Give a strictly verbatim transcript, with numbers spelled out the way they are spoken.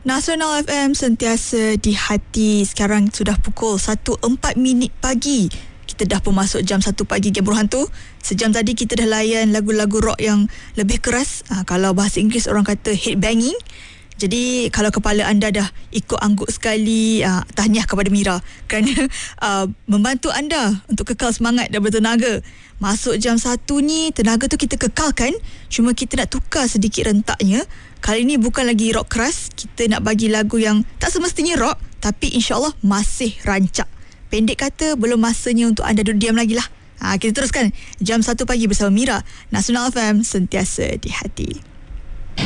Nasional F M sentiasa di hati. Sekarang sudah pukul satu empat minit pagi. Kita dah pun masuk jam satu pagi Game Buruh Hantu. Sejam tadi kita dah layan lagu-lagu rock yang lebih keras. Ha, kalau bahasa Inggeris orang kata headbanging. Jadi kalau kepala anda dah ikut angguk sekali, uh, tahniah kepada Mira kerana uh, membantu anda untuk kekal semangat dan bertenaga. Masuk jam satu ni, tenaga tu kita kekalkan, cuma kita nak tukar sedikit rentaknya. Kali ni bukan lagi rock keras, kita nak bagi lagu yang tak semestinya rock, tapi insyaAllah masih rancak. Pendek kata, belum masanya untuk anda duduk diam lagi lah. Ha, kita teruskan jam satu pagi bersama Mira. Nasional F M sentiasa di hati.